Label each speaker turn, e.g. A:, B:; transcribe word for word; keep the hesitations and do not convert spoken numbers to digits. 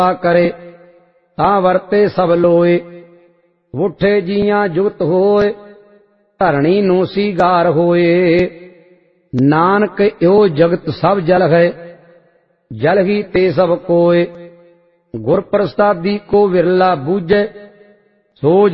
A: करे तां वरते सब लोए। उठे जियां जुगत होए धरणी नो सीगार होए। नानक यो जगत सब जल है जल ही ते सब कोय। गुर प्रसादी को विरला बूझे सो